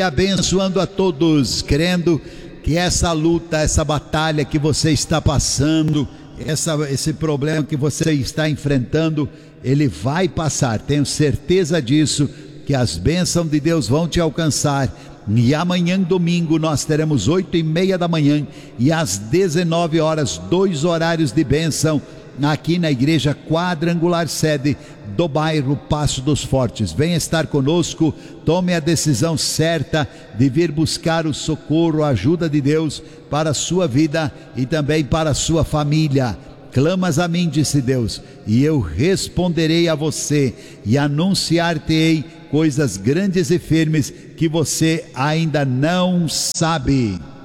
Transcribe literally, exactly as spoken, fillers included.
abençoando a todos, crendo que essa luta, essa batalha que você está passando, essa, esse problema que você está enfrentando, ele vai passar. Tenho certeza disso, que as bênçãos de Deus vão te alcançar. E amanhã, domingo, nós teremos oito e meia da manhã e às dezenove horas, dois horários de bênção aqui na Igreja Quadrangular, sede do bairro Passo dos Fortes. Venha estar conosco, tome a decisão certa de vir buscar o socorro, a ajuda de Deus para a sua vida e também para a sua família. Clamas a mim, disse Deus, e eu responderei a você e anunciar-te-ei coisas grandes e firmes que você ainda não sabe.